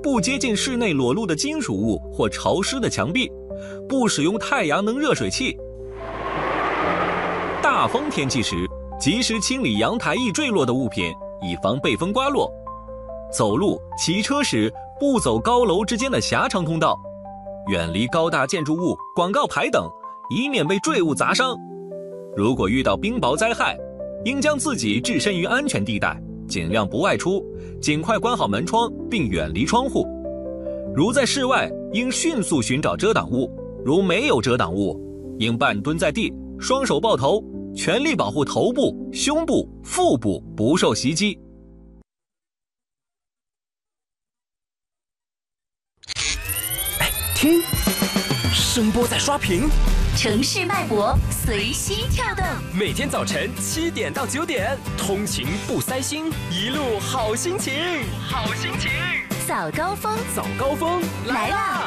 不接近室内裸露的金属物或潮湿的墙壁，不使用太阳能热水器。大风天气时，及时清理阳台易坠落的物品，以防被风刮落。走路、骑车时不走高楼之间的狭长通道，远离高大建筑物、广告牌等，以免被坠物砸伤。如果遇到冰雹灾害，应将自己置身于安全地带，尽量不外出，尽快关好门窗并远离窗户。如在室外，应迅速寻找遮挡物，如没有遮挡物，应半蹲在地，双手抱头，全力保护头部、胸部、腹部不受袭击。 听，声波在刷屏， 城市脉搏随心跳动。 每天早晨7点到9点，通勤不塞心，一路好心情，好心情。 早高峰， 早高峰来啦！